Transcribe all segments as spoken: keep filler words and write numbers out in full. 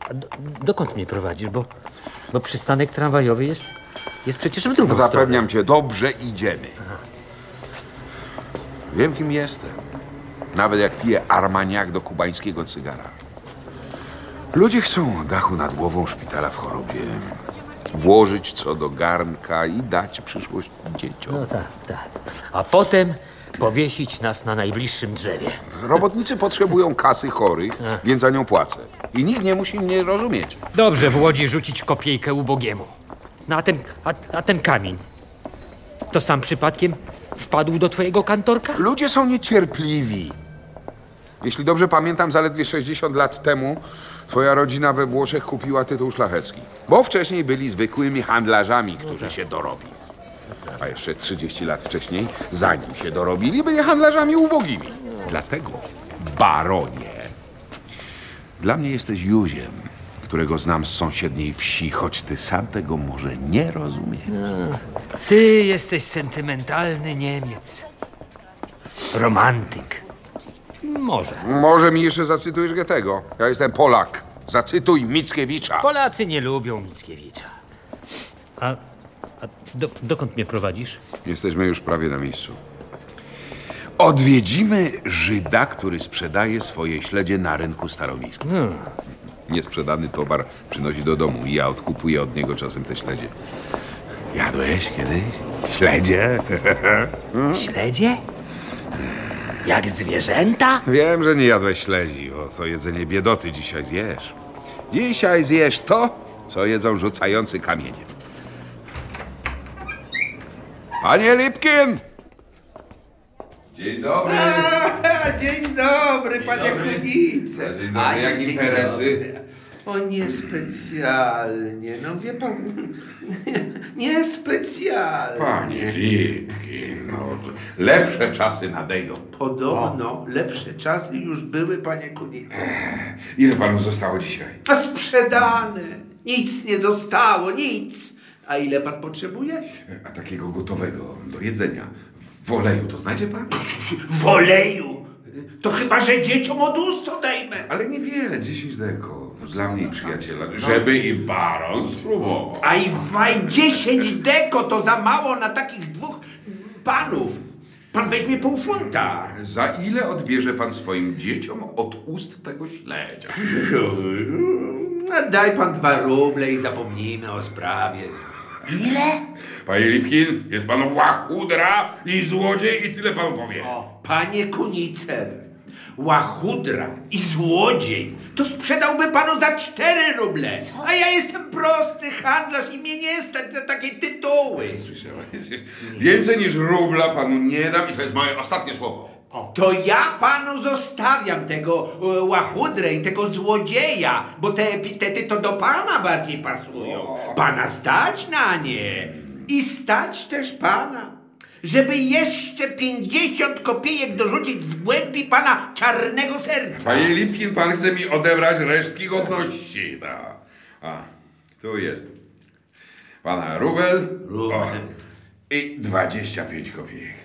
A do, dokąd mnie prowadzisz? Bo, bo przystanek tramwajowy jest, jest przecież w drugą Zapewniam stronę. cię, dobrze idziemy. Wiem, kim jestem. Nawet jak piję armaniak do kubańskiego cygara. Ludzie chcą dachu nad głową, szpitala w chorobie. Włożyć co do garnka i dać przyszłość dzieciom. No tak, tak. A potem powiesić nas na najbliższym drzewie. Robotnicy potrzebują kasy chorych, więc za nią płacę. I nikt nie musi mnie rozumieć. Dobrze w Łodzi rzucić kopiejkę ubogiemu. No a ten, a, a ten kamień, to sam przypadkiem wpadł do twojego kantorka? Ludzie są niecierpliwi. Jeśli dobrze pamiętam, zaledwie sześćdziesiąt lat temu twoja rodzina we Włoszech kupiła tytuł szlachecki. Bo wcześniej byli zwykłymi handlarzami, którzy się dorobili. A jeszcze trzydzieści lat wcześniej, zanim się dorobili, byli handlarzami ubogimi. Dlatego, baronie, dla mnie jesteś Józiem, którego znam z sąsiedniej wsi, choć ty sam tego może nie rozumiesz. Ty jesteś sentymentalny Niemiec. Romantyk. Może. Może mi jeszcze zacytujesz Goethego. Ja jestem Polak. Zacytuj Mickiewicza. Polacy nie lubią Mickiewicza. A, a do, dokąd mnie prowadzisz? Jesteśmy już prawie na miejscu. Odwiedzimy Żyda, który sprzedaje swoje śledzie na rynku staromiejskim. Hmm. Niesprzedany towar przynosi do domu i ja odkupuję od niego czasem te śledzie. Jadłeś kiedyś śledzie? Śledzie? Jak zwierzęta? Wiem, że nie jadłeś śledzi, bo to jedzenie biedoty dzisiaj zjesz. Dzisiaj zjesz to, co jedzą rzucający kamieniem. Panie Lipkin! Dzień dobry. A, dzień dobry, panie Kunice. Dzień dobry, jak interesy? O, niespecjalnie. No wie pan, niespecjalnie. Panie Lipkin, no, lepsze czasy nadejdą. Podobno lepsze czasy już były, panie Kunice. Ile panu zostało dzisiaj? A sprzedane. Nic nie zostało, nic. A ile pan potrzebuje? A takiego gotowego do jedzenia. W oleju to znajdzie pan? W oleju. To chyba, że dzieciom od ust odejmę. Ale niewiele, dziesięć deko. Dla mnie i przyjaciela. Żeby i baron spróbował. A i waj, dziesięć deko to za mało na takich dwóch panów. Pan weźmie pół funta. Za ile odbierze pan swoim dzieciom od ust tego śledzia? No, daj pan dwa ruble i zapomnijmy o sprawie. Ile? Panie Lipkin, jest pan łachudra i złodziej i tyle panu powiem. O, panie Kunicer, łachudra i złodziej to sprzedałby panu za cztery ruble. A ja jestem prosty handlarz i mnie nie stać na takie tytuły. Słyszałem. Więcej niż rubla panu nie dam i to jest moje ostatnie słowo. To ja panu zostawiam tego e, łachudrę i tego złodzieja, bo te epitety to do pana bardziej pasują. Pana stać na nie i stać też pana, żeby jeszcze pięćdziesiąt kopiejek dorzucić z głębi pana czarnego serca. Panie Lipkin, pan chce mi odebrać resztki godności. Da. A, tu jest. Pana rubel. Rubel. O, i dwadzieścia pięć kopiejek.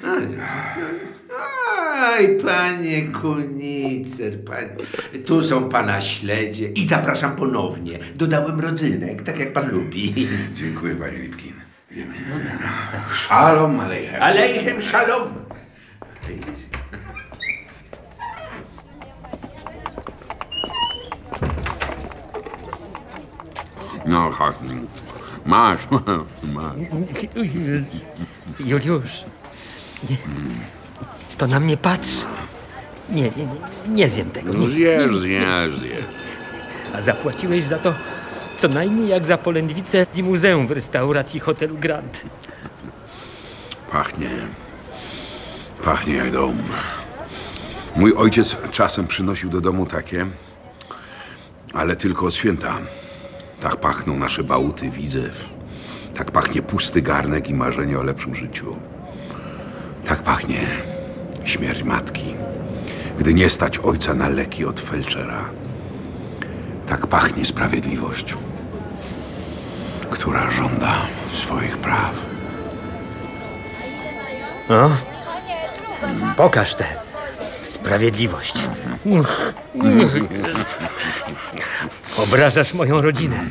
Aj, panie Kunicer, panie. Tu są pana śledzie i zapraszam ponownie. Dodałem rodzynek, tak jak pan lubi. Dziękuję, panie Lipkin. Wiemy. Shalom aleichem. Aleichem shalom. No, chodź. Masz, masz. Juliusz, nie, to na mnie patrzy. Nie, nie, nie, nie zjem tego. No Nie. zjesz, zjesz, zjesz. A zapłaciłeś za to co najmniej jak za polędwicę limuzę w restauracji hotelu Grand. Pachnie. Pachnie jak dom. Mój ojciec czasem przynosił do domu takie, ale tylko od święta. Tak pachną nasze bałuty, widzew. Tak pachnie pusty garnek i marzenie o lepszym życiu. Tak pachnie śmierć matki, gdy nie stać ojca na leki od felczera. Tak pachnie sprawiedliwość, która żąda swoich praw. No, pokaż tę sprawiedliwość. Obrażasz moją rodzinę.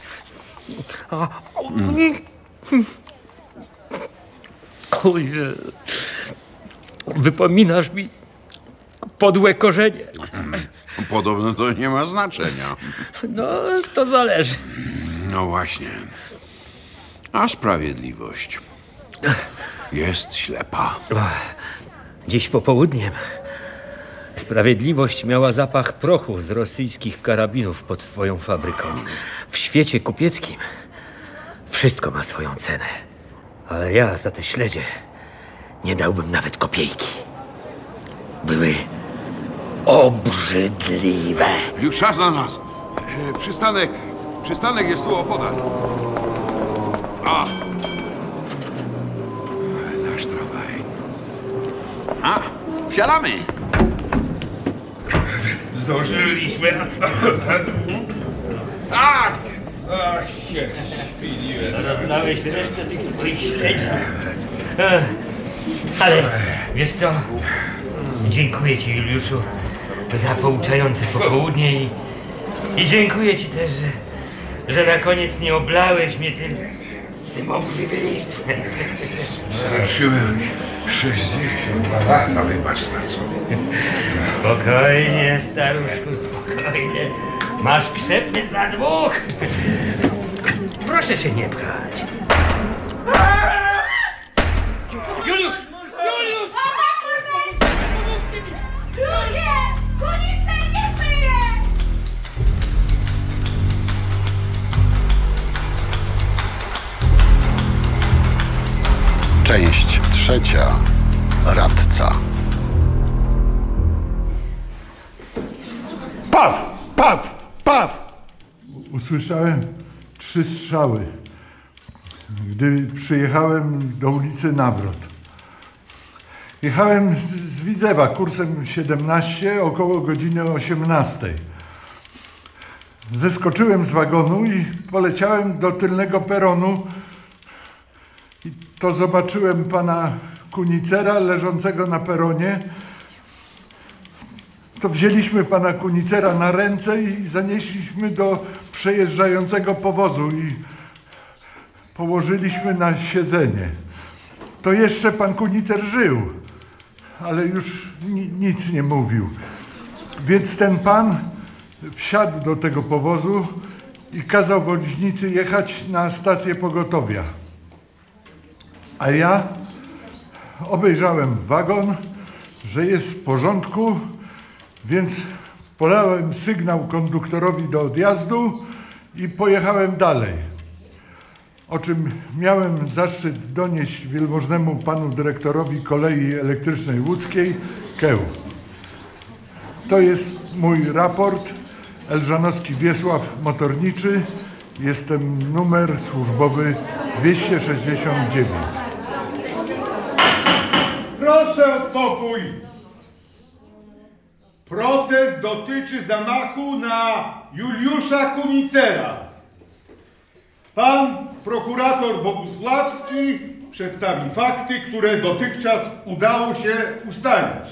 Ojej. Wypominasz mi podłe korzenie. Podobno to nie ma znaczenia. No, to zależy. No właśnie. A sprawiedliwość jest ślepa. Dziś popołudniem sprawiedliwość miała zapach prochu z rosyjskich karabinów pod twoją fabryką. W świecie kupieckim wszystko ma swoją cenę. Ale ja za te śledzie nie dałbym nawet kopiejki. Były obrzydliwe. Już czas na nas. E, Przystanek, przystanek jest tu opodal. A! Nasz tramwaj. A, wsiadamy. Zdążyliśmy. A! A się chwiliłem. Roznałeś resztę tych swoich śledzi. Ech, Ale wiesz co? Dziękuję ci, Juliuszu, za pouczające popołudnie i, i dziękuję ci też, że, że na koniec nie oblałeś mnie tym, tym obrzydlistwem. Straszyłem sześćdziesiąt dwa lata, wybacz starcowi. Spokojnie, staruszku, spokojnie. Masz krzepy za dwóch. Proszę się nie pchać. Juliusz! Juliusz! Ludzie! Kunicer nie żyje! Część trzecia. Radca. Paf! Paf! Paf! Usłyszałem trzy strzały, gdy przyjechałem do ulicy Nawrot. Jechałem z- z Widzewa kursem siedemnaście około godziny osiemnastej. Zeskoczyłem z wagonu i poleciałem do tylnego peronu i to zobaczyłem pana Kunicera leżącego na peronie. To wzięliśmy pana Kunicera na ręce i zanieśliśmy do przejeżdżającego powozu i położyliśmy na siedzenie. To jeszcze pan Kunicer żył, ale już ni- nic nie mówił. Więc ten pan wsiadł do tego powozu i kazał woźnicy jechać na stację pogotowia. A ja obejrzałem wagon, że jest w porządku, więc podałem sygnał konduktorowi do odjazdu i pojechałem dalej. O czym miałem zaszczyt donieść wielmożnemu panu dyrektorowi kolei elektrycznej łódzkiej Keł. To jest mój raport. Elżanowski Wiesław Motorniczy. Jestem numer służbowy dwieście sześćdziesiąt dziewięć. Proszę o spokój. Proces dotyczy zamachu na Juliusza Kunicera. Pan prokurator Bogusławski przedstawi fakty, które dotychczas udało się ustalić.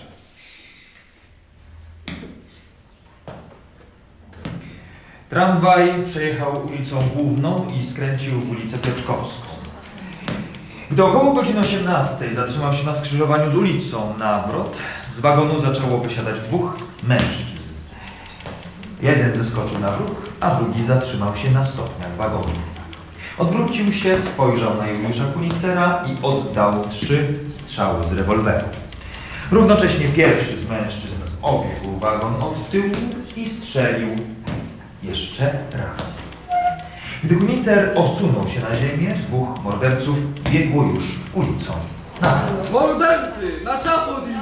Tramwaj przejechał ulicą Główną i skręcił w ulicę Piotrkowską. Gdy około godziny osiemnastej zatrzymał się na skrzyżowaniu z ulicą Nawrot, z wagonu zaczęło wysiadać dwóch mężczyzn. Jeden zeskoczył na próg, a drugi zatrzymał się na stopniach wagonu. Odwrócił się, spojrzał na Juliusza Kunicera i oddał trzy strzały z rewolweru. Równocześnie pierwszy z mężczyzn obiegł wagon od tyłu i strzelił jeszcze raz. Gdy Kunicer osunął się na ziemię, dwóch morderców biegło już ulicą Nawrot. Mordercy! Na szafot ich!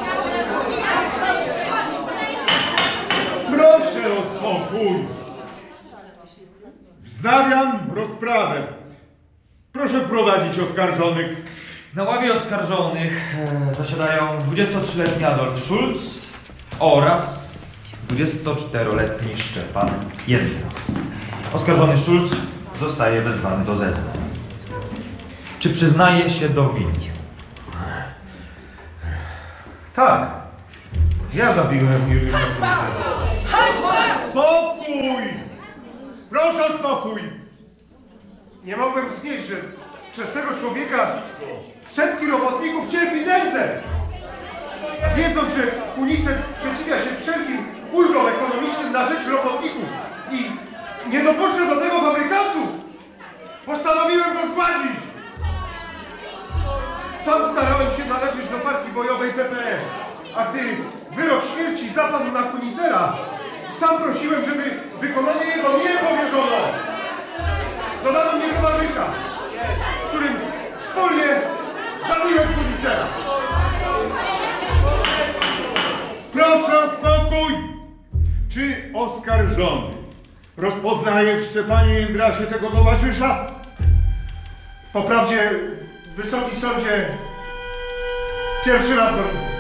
Proszę o spokój. Wznawiam rozprawę. Proszę prowadzić oskarżonych. Na ławie oskarżonych e, zasiadają dwudziestotrzyletni Adolf Schulz oraz dwudziestoczteroletni Szczepan Jednas. Oskarżony Schulz zostaje wezwany do zeznań. Czy przyznaje się do winy? Tak. Ja zabiłem Juliusza Kunicera. Spokój! spokój! Nie mogłem znieść, że przez tego człowieka setki robotników cierpi nędzę! Wiedząc, że Kunicer sprzeciwia się wszelkim ulgom ekonomicznym na rzecz robotników i nie dopuszcza do tego fabrykantów, postanowiłem go zgładzić! Sam starałem się należeć do partii bojowej P P S, a gdy wyrok śmierci zapadł na Kunicera, sam prosiłem, żeby wykonanie jego mnie powierzono. Dodano mnie towarzysza, z którym wspólnie zabiłem Kunicera. Proszę o spokój! Czy oskarżony rozpoznaje w Szczepanie Jędrasie tego towarzysza? Poprawdzie, Wysoki Sądzie, pierwszy raz go